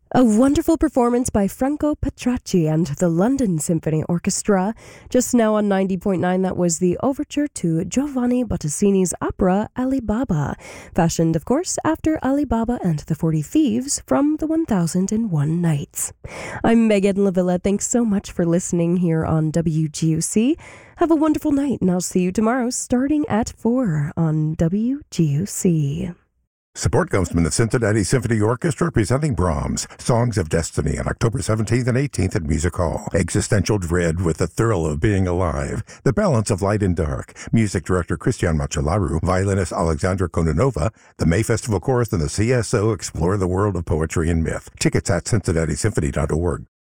A wonderful performance by Franco Petracci and the London Symphony Orchestra. Just now on 90.9, that was the overture to Giovanni Bottesini's opera Ali Baba, fashioned, of course, after Ali Baba and the 40 Thieves from the 1001 Nights. I'm Megan Lavilla. Thanks so much for listening here on WGUC. Have a wonderful night, and I'll see you tomorrow starting at 4 on WGUC. Support comes from the Cincinnati Symphony Orchestra presenting Brahms' Songs of Destiny on October 17th and 18th at Music Hall. Existential dread with the thrill of being alive. The balance of light and dark. Music director Christian Machalaru, violinist Alexandra Kononova, the May Festival Chorus, and the CSO explore the world of poetry and myth. Tickets at cincinnattisymphony.org.